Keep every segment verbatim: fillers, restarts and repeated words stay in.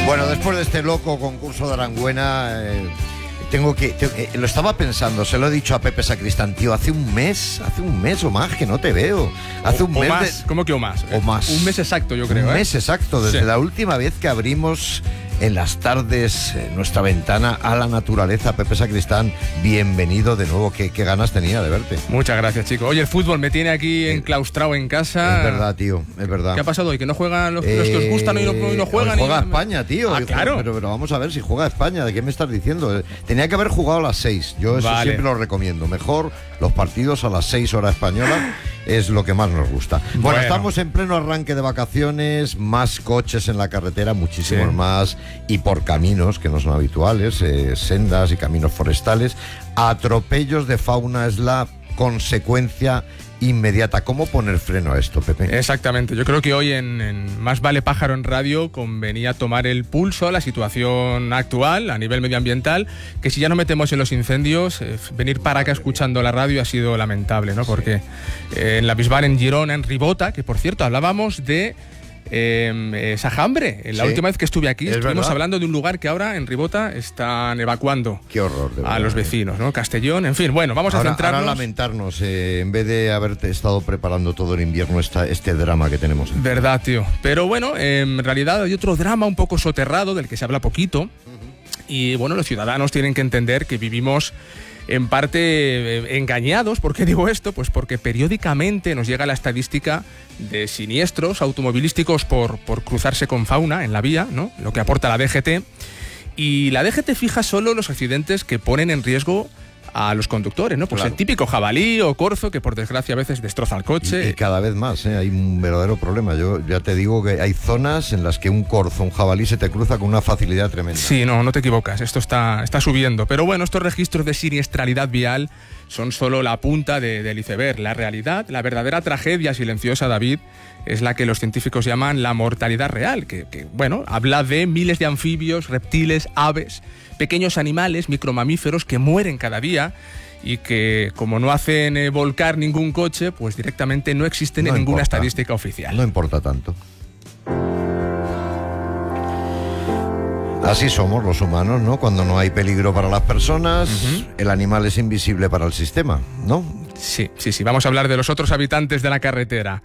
Bueno, después de este loco concurso de Arangüena, eh, tengo que... Te, eh, lo estaba pensando, se lo he dicho a Pepe Sacristán, tío, hace un mes, hace un mes o más que no te veo. Hace o, un o mes más, de, ¿cómo que o más? O más. Un mes exacto, yo creo. Un ¿eh? mes exacto, desde sí. la última vez que abrimos en las tardes eh, nuestra ventana a la naturaleza. Pepe Sacristán, bienvenido de nuevo. Qué, qué ganas tenía de verte. Muchas gracias, chico. Oye, el fútbol me tiene aquí enclaustrado en casa. Es verdad, tío, es verdad. ¿Qué ha pasado hoy? ¿Que no juegan los, eh, los que os gustan y no, y no juegan? Juega y... España, tío. Ah, claro. Pero, pero vamos a ver si juega España. ¿De qué me estás diciendo? Tenía que haber jugado a las seis. Yo eso vale. siempre lo recomiendo. Mejor los partidos a las seis hora española. Es lo que más nos gusta. Bueno, bueno, estamos en pleno arranque de vacaciones, más coches en la carretera, muchísimos sí. más, y por caminos que no son habituales, eh, sendas y caminos forestales. Atropellos de fauna es la consecuencia inmediata. ¿Cómo poner freno a esto, Pepe? Exactamente. Yo creo que hoy en, en Más Vale Pájaro en Radio convenía tomar el pulso a la situación actual a nivel medioambiental, que si ya no metemos en los incendios, eh, venir para acá escuchando la radio ha sido lamentable, ¿no? Porque eh, en la Bisbal, en Girona, en Ribota, que por cierto hablábamos de Eh, eh, Sajambre. La sí, última vez que estuve aquí estuvimos verdad. hablando de un lugar que ahora en Ribota están evacuando. Qué horror, de verdad, a los vecinos, ¿no? Castellón, en fin, bueno, vamos ahora, a centrarnos. Ahora lamentarnos, eh, en vez de haberte estado preparando todo el invierno esta, este drama que tenemos. Verdad, tío. Pero bueno, eh, en realidad hay otro drama un poco soterrado del que se habla poquito. Uh-huh. Y bueno, los ciudadanos tienen que entender que vivimos en parte eh, engañados. ¿Por qué digo esto? Pues porque periódicamente nos llega la estadística de siniestros automovilísticos por, por cruzarse con fauna en la vía, ¿no? Lo que aporta la D G T. Y la D G T fija solo los accidentes que ponen en riesgo a los conductores, ¿no? Pues claro. El típico jabalí o corzo que por desgracia a veces destroza el coche. Y, y cada vez más, ¿eh? Hay un verdadero problema. Yo ya te digo que hay zonas en las que un corzo, un jabalí se te cruza con una facilidad tremenda. Sí, no, no te equivocas. Esto está, está subiendo. Pero bueno, estos registros de siniestralidad vial son solo la punta de, del iceberg. La realidad, la verdadera tragedia silenciosa, David, es la que los científicos llaman la mortalidad real, que, que bueno, habla de miles de anfibios, reptiles, aves, pequeños animales, micromamíferos que mueren cada día y que, como no hacen eh, volcar ningún coche, pues directamente no existen no en ninguna importa. estadística oficial. No importa tanto. Así somos los humanos, ¿no? Cuando no hay peligro para las personas, uh-huh. el animal es invisible para el sistema, ¿no? Sí, sí, sí. Vamos a hablar de los otros habitantes de la carretera.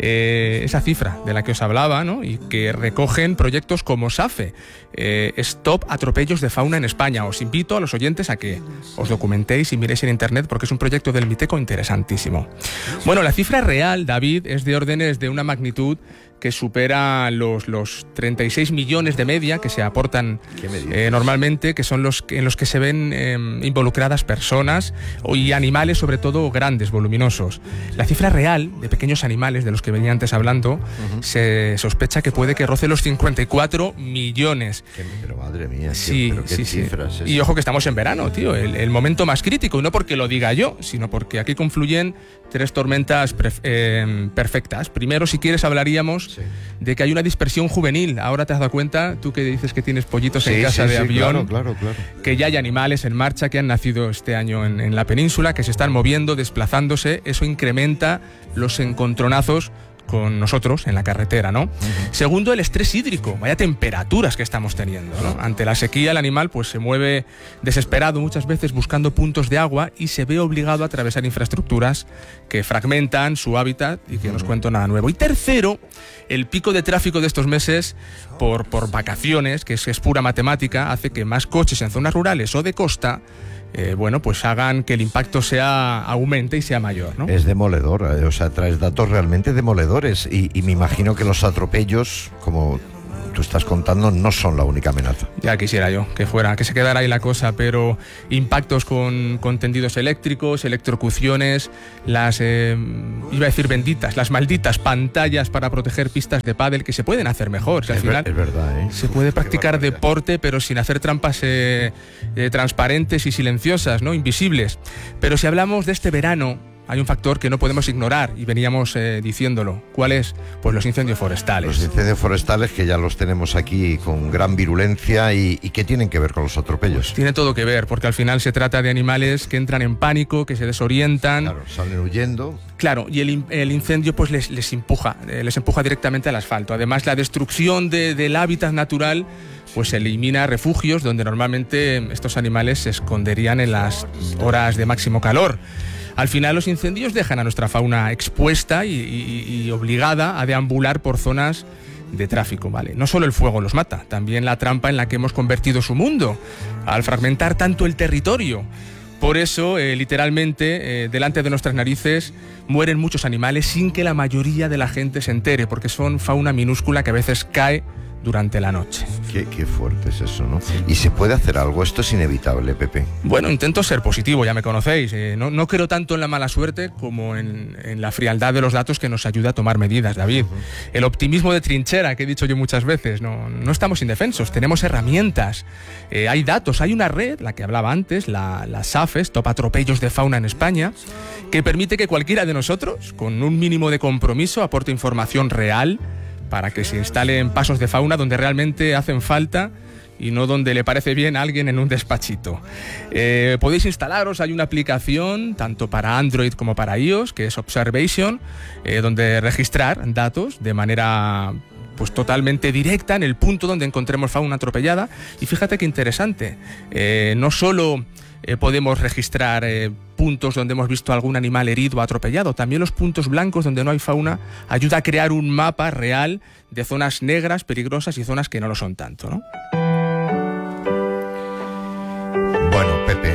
Eh, esa cifra de la que os hablaba, ¿no? Y que recogen proyectos como SAFE, eh, Stop Atropellos de Fauna en España. Os invito a los oyentes a que os documentéis y miréis en internet porque es un proyecto del MITECO interesantísimo. Bueno, la cifra real, David, es de órdenes de una magnitud que supera los, los treinta y seis millones de media que se aportan eh, normalmente, que son los en los que se ven eh, involucradas personas y animales, sobre todo grandes, voluminosos. La cifra real de pequeños animales, de los que venía antes hablando, uh-huh. se sospecha que puede que roce los cincuenta y cuatro millones. Qué, pero madre mía, tío, sí, pero qué sí, cifras sí. Es. Y ojo que estamos en verano, tío, el, el momento más crítico, y no porque lo diga yo, sino porque aquí confluyen tres tormentas pref- eh, perfectas. Primero, si quieres, hablaríamos sí. de que hay una dispersión juvenil. Ahora te has dado cuenta, tú que dices que tienes pollitos sí, en casa sí, de sí, avión, claro, claro, claro. que ya hay animales en marcha que han nacido este año en, en la península, que se están moviendo, desplazándose. Eso incrementa los encontronazos con nosotros en la carretera, ¿no? Uh-huh. Segundo, el estrés hídrico. Vaya temperaturas que estamos teniendo, ¿no? Ante la sequía, el animal pues se mueve desesperado muchas veces buscando puntos de agua y se ve obligado a atravesar infraestructuras que fragmentan su hábitat y que uh-huh. no os cuento nada nuevo. Y tercero, el pico de tráfico de estos meses por, por vacaciones, que es, es pura matemática, hace que más coches en zonas rurales o de costa Eh, bueno, pues hagan que el impacto sea aumente y sea mayor, ¿no? Es demoledor, eh, o sea, traes datos realmente demoledores y, y me imagino que los atropellos, como tú estás contando, no son la única amenaza. Ya quisiera yo que fuera, que se quedara ahí la cosa, pero impactos con, con tendidos eléctricos, electrocuciones, las, eh, iba a decir benditas, las malditas pantallas para proteger pistas de pádel, que se pueden hacer mejor. O sea, al es, final ver, es verdad, ¿eh? Se puede practicar deporte, pero sin hacer trampas eh, eh, transparentes y silenciosas, ¿no? Invisibles. Pero si hablamos de este verano, hay un factor que no podemos ignorar y veníamos eh, diciéndolo. ¿Cuál es? Pues los incendios forestales. Los incendios forestales, que ya los tenemos aquí con gran virulencia y, y que tienen que ver con los atropellos. Tiene todo que ver, porque al final se trata de animales que entran en pánico, que se desorientan. Claro, salen huyendo. Claro, y el, el incendio pues les, les empuja, eh, les empuja directamente al asfalto. Además, la destrucción de, del hábitat natural pues elimina refugios donde normalmente estos animales se esconderían en las horas de máximo calor. Al final los incendios dejan a nuestra fauna expuesta y, y, y obligada a deambular por zonas de tráfico, ¿vale? No solo el fuego los mata, también la trampa en la que hemos convertido su mundo, al fragmentar tanto el territorio. Por eso, eh, literalmente, eh, delante de nuestras narices mueren muchos animales sin que la mayoría de la gente se entere, porque son fauna minúscula que a veces cae durante la noche. Qué, qué fuerte es eso, ¿no? ¿Y se puede hacer algo? Esto es inevitable, Pepe. Bueno, intento ser positivo, ya me conocéis. Eh, no, no creo tanto en la mala suerte como en, en la frialdad de los datos que nos ayuda a tomar medidas, David. Uh-huh. El optimismo de trinchera, que he dicho yo muchas veces, no, no estamos indefensos, tenemos herramientas, eh, hay datos, hay una red, la que hablaba antes, la, la SAFES, Top Atropellos de Fauna en España, que permite que cualquiera de nosotros, con un mínimo de compromiso, aporte información real para que se instalen pasos de fauna donde realmente hacen falta y no donde le parece bien a alguien en un despachito. Eh, podéis instalaros, hay una aplicación tanto para Android como para iOS, que es Observation, eh, donde registrar datos de manera pues totalmente directa en el punto donde encontremos fauna atropellada. Y fíjate qué interesante, eh, no solo Eh, podemos registrar eh, puntos donde hemos visto algún animal herido o atropellado. También los puntos blancos donde no hay fauna ayuda a crear un mapa real de zonas negras, peligrosas y zonas que no lo son tanto, ¿no? Bueno, Pepe,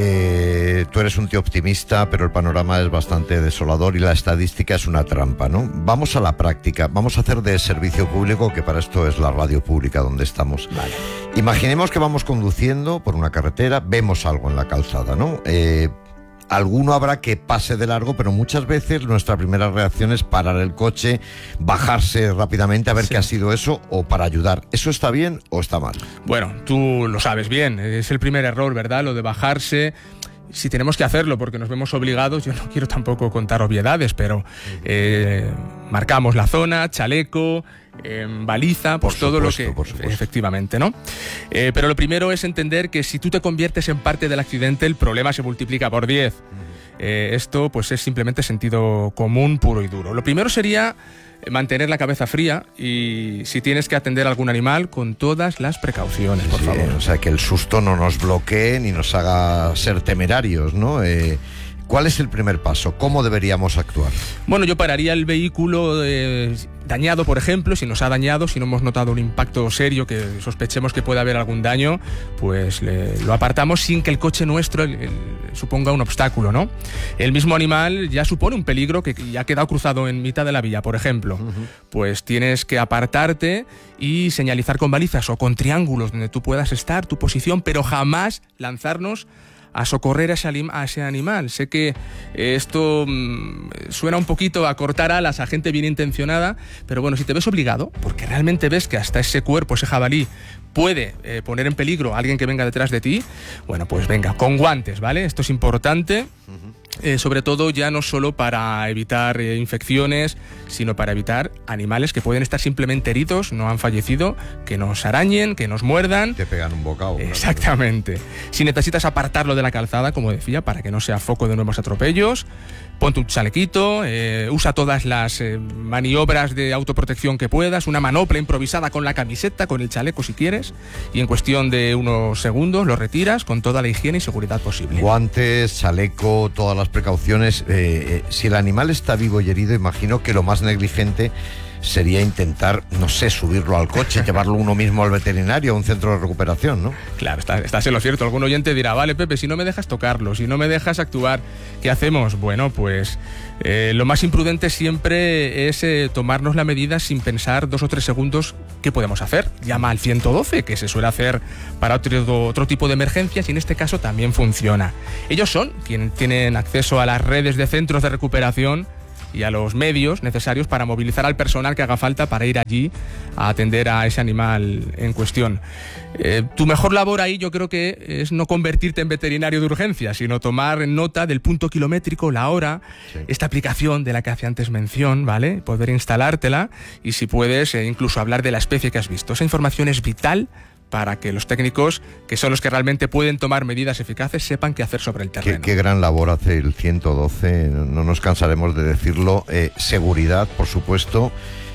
eh, tú eres un tío optimista, pero el panorama es bastante desolador y la estadística es una trampa, ¿no? Vamos a la práctica, vamos a hacer de servicio público, que para esto es la radio pública donde estamos. Vale. Imaginemos que vamos conduciendo por una carretera, vemos algo en la calzada, ¿no? Eh, alguno habrá que pase de largo, pero muchas veces nuestra primera reacción es parar el coche, bajarse rápidamente a ver sí. qué ha sido eso, o para ayudar. ¿Eso está bien o está mal? Bueno, tú lo sabes bien, es el primer error, ¿verdad? Lo de bajarse. Si tenemos que hacerlo porque nos vemos obligados, yo no quiero tampoco contar obviedades, pero eh, marcamos la zona, chaleco, eh, baliza, pues por todo supuesto, lo que... Por supuesto. Efectivamente, ¿no? Eh, pero lo primero es entender que si tú te conviertes en parte del accidente, el problema se multiplica por diez. Eh, esto pues es simplemente sentido común puro y duro. Lo primero sería mantener la cabeza fría y si tienes que atender a algún animal, con todas las precauciones, por sí, favor. O sea, que el susto no nos bloquee ni nos haga ser temerarios, ¿no? Eh, ¿Cuál es el primer paso? ¿Cómo deberíamos actuar? Bueno, yo pararía el vehículo eh, dañado, por ejemplo, si nos ha dañado, si no hemos notado un impacto serio que sospechemos que puede haber algún daño, pues le, lo apartamos sin que el coche nuestro el, el, suponga un obstáculo, ¿no? El mismo animal ya supone un peligro que ya ha quedado cruzado en mitad de la vía, por ejemplo. Uh-huh. Pues tienes que apartarte y señalizar con balizas o con triángulos donde tú puedas estar, tu posición, pero jamás lanzarnos a socorrer a ese, a ese animal. Sé que esto mmm, suena un poquito a cortar alas a gente bien intencionada, pero bueno, si te ves obligado, porque realmente ves que hasta ese cuerpo, ese jabalí, puede eh, poner en peligro a alguien que venga detrás de ti, bueno, pues venga, con guantes, ¿vale? Esto es importante. Uh-huh. Eh, sobre todo ya no solo para evitar eh, infecciones, sino para evitar animales que pueden estar simplemente heridos, no han fallecido, que nos arañen, que nos muerdan. Te pegan un bocado. Exactamente. Si necesitas apartarlo de la calzada, como decía, para que no sea foco de nuevos atropellos, ponte un chalequito, eh, usa todas las eh, maniobras de autoprotección que puedas, una manopla improvisada con la camiseta, con el chaleco si quieres, y en cuestión de unos segundos lo retiras con toda la higiene y seguridad posible. Guantes, chaleco, todas las precauciones. Eh, eh, si el animal está vivo y herido, imagino que lo más negligente sería intentar, no sé, subirlo al coche, llevarlo uno mismo al veterinario, a un centro de recuperación, ¿no? Claro, está, estás en lo cierto. Algún oyente dirá, vale, Pepe, si no me dejas tocarlo, si no me dejas actuar, ¿qué hacemos? Bueno, pues eh, lo más imprudente siempre es eh, tomarnos la medida sin pensar dos o tres segundos qué podemos hacer. Llama al ciento doce, que se suele hacer para otro, otro tipo de emergencias, y en este caso también funciona. Ellos son quienes tienen acceso a las redes de centros de recuperación y a los medios necesarios para movilizar al personal que haga falta para ir allí a atender a ese animal en cuestión. Eh, tu mejor labor ahí yo creo que es no convertirte en veterinario de urgencia, sino tomar nota del punto kilométrico, la hora, sí. Esta aplicación de la que hacía antes mención, ¿vale? Poder instalártela y si puedes eh, incluso hablar de la especie que has visto. Esa información es vital para que los técnicos, que son los que realmente pueden tomar medidas eficaces, sepan qué hacer sobre el terreno. Qué, qué gran labor hace el ciento doce, no nos cansaremos de decirlo. Eh, seguridad, por supuesto,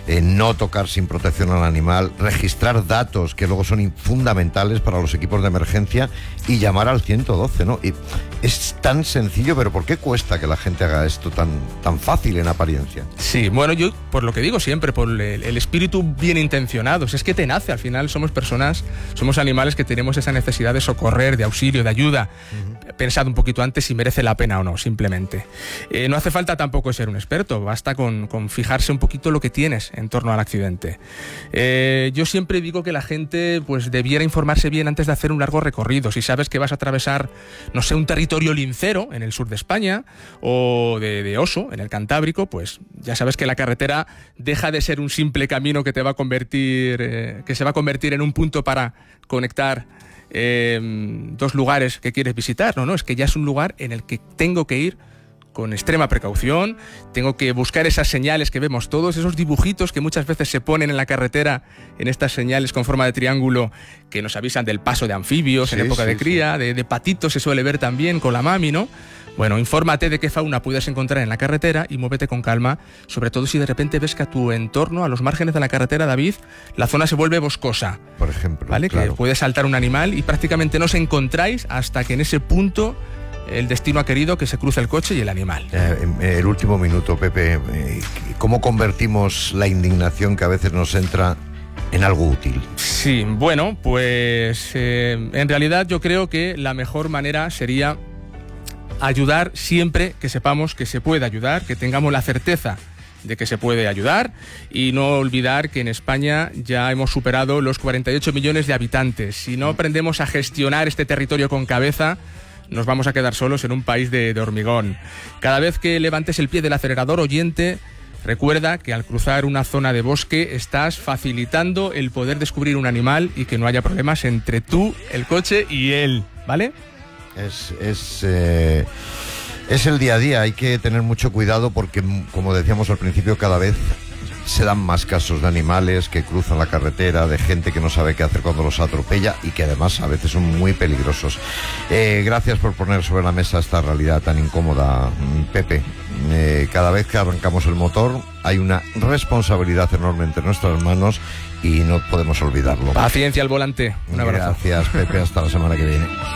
eh, no tocar sin protección al animal, registrar datos que luego son fundamentales para los equipos de emergencia y llamar al ciento doce, ¿no? Y es tan sencillo, pero ¿por qué cuesta que la gente haga esto tan, tan fácil en apariencia? Sí, bueno, yo por lo que digo siempre, por el, el espíritu bien intencionado, es que te nace, al final somos personas, somos animales que tenemos esa necesidad de socorrer, de auxilio, de ayuda. Uh-huh. Pensad un poquito antes si merece la pena o no, simplemente. Eh, no hace falta tampoco ser un experto, basta con, con fijarse un poquito lo que tienes en torno al accidente. Eh, yo siempre digo que la gente pues debiera informarse bien antes de hacer un largo recorrido. Si sabes que vas a atravesar, no sé, un territorio lincero en el sur de España o de, de Oso, en el Cantábrico, pues ya sabes que la carretera deja de ser un simple camino que te va a convertir, eh, que se va a convertir en un punto para conectar eh, dos lugares que quieres visitar. No, no, es que ya es un lugar en el que tengo que ir con extrema precaución, tengo que buscar esas señales que vemos todos, esos dibujitos que muchas veces se ponen en la carretera, en estas señales con forma de triángulo que nos avisan del paso de anfibios sí, en época sí, de cría, sí. de, de patitos se suele ver también con la mami, ¿no? Bueno, infórmate de qué fauna puedes encontrar en la carretera y muévete con calma, sobre todo si de repente ves que a tu entorno, a los márgenes de la carretera, David, la zona se vuelve boscosa. Por ejemplo, ¿vale? Claro. Que puede saltar un animal y prácticamente no os encontráis hasta que en ese punto el destino ha querido que se cruce el coche y el animal. Eh, el último minuto, Pepe, ¿cómo convertimos la indignación que a veces nos entra en algo útil? Sí, bueno, pues eh, en realidad yo creo que la mejor manera sería ayudar siempre que sepamos que se puede ayudar, que tengamos la certeza de que se puede ayudar y no olvidar que en España ya hemos superado los cuarenta y ocho millones de habitantes. Si no aprendemos a gestionar este territorio con cabeza, nos vamos a quedar solos en un país de, de hormigón. Cada vez que levantes el pie del acelerador, oyente, recuerda que al cruzar una zona de bosque estás facilitando el poder descubrir un animal y que no haya problemas entre tú, el coche y él, ¿vale? Es, es, eh, es el día a día, hay que tener mucho cuidado porque, como decíamos al principio, cada vez se dan más casos de animales que cruzan la carretera, de gente que no sabe qué hacer cuando los atropella y que además a veces son muy peligrosos. Eh, gracias por poner sobre la mesa esta realidad tan incómoda, Pepe. Eh, cada vez que arrancamos el motor hay una responsabilidad enorme entre nuestras manos y no podemos olvidarlo. Paciencia al volante. Un abrazo. Gracias, Pepe. Hasta la semana que viene.